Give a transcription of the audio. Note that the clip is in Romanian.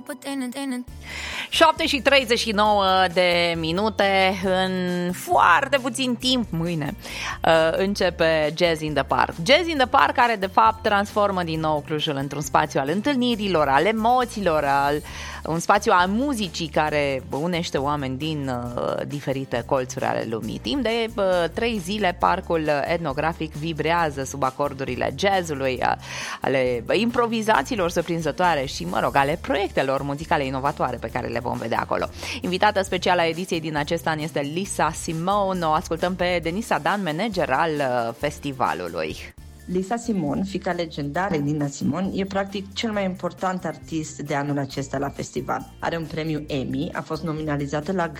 7 și 39 de minute. În foarte puțin timp, mâine, începe Jazz in the Park. Jazz in the Park, care de fapt transformă din nou Clujul într-un spațiu al întâlnirilor, al emoțiilor, un spațiu al muzicii care unește oameni din diferite colțuri ale lumii. Timp de 3 zile, parcul etnografic vibrează sub acordurile jazzului, ale improvizațiilor surprinzătoare și, ale proiectelor muzicale inovatoare pe care le vom vedea acolo. Invitată specială a ediției din acest an este Lisa Simone. O ascultăm pe Denisa Dan, manager al festivalului. Lisa Simone, fiica legendară Nina Simone, e practic cel mai important artist de anul acesta la festival. Are un premiu Emmy, a fost nominalizată la